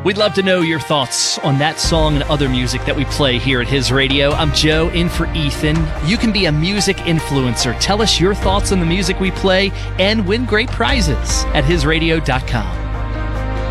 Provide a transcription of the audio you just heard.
We'd love to know your thoughts on that song and other music that we play here at His Radio. I'm Joe, in for Ethan. You can be a music influencer. Tell us your thoughts on the music we play and win great prizes at hisradio.com.